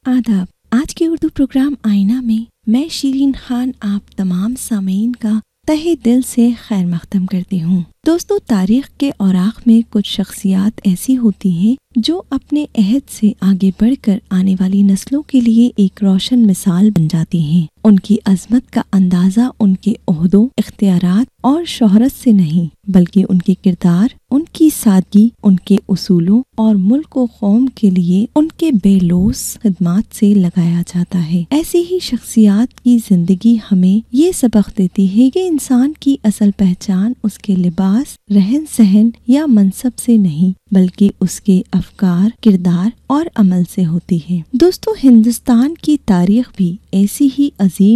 आदाब। आज के उर्दू प्रोग्राम आईना में मैं शीरीन खान आप तमाम सामीन का तहे दिल से खैर मकदम करती हूँ। दोस्तों, तारीख के औराख में कुछ शख्सियात ऐसी होती हैं जो अपने अहद से आगे बढ़कर आने वाली नस्लों के लिए एक रोशन मिसाल बन जाती हैं। उनकी अजमत का अंदाजा उनके ओहदों, इख्तियारात और शोहरत से नहीं, बल्कि उनके किरदार, उनकी सादगी, उनके उसूलों और मुल्क व कौम के लिए उनके बेलौस खिदमात से लगाया जाता है। ऐसी ही शख्सियात की जिंदगी हमें ये सबक देती है कि इंसान की असल पहचान उसके लिबास, रहन सहन या मनसब से नहीं, बल्कि उसके अफकार, किरदार और अमल से होती है। दोस्तों, हिंदुस्तान की तारीख भी ऐसी ही अजीम